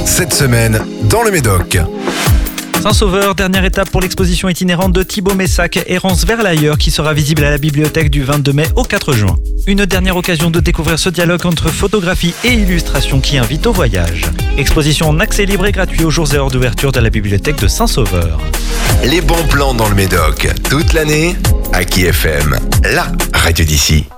Cette semaine, dans le Médoc. Saint-Sauveur, dernière étape pour l'exposition itinérante de Thibaut Messac, Errance vers l'ailleurs, qui sera visible à la bibliothèque du 22 mai au 4 juin. Une dernière occasion de découvrir ce dialogue entre photographie et illustration qui invite au voyage. Exposition en accès libre et gratuit aux jours et heures d'ouverture de la bibliothèque de Saint-Sauveur. Les bons plans dans le Médoc, toute l'année, à Aki FM, la radio d'ici.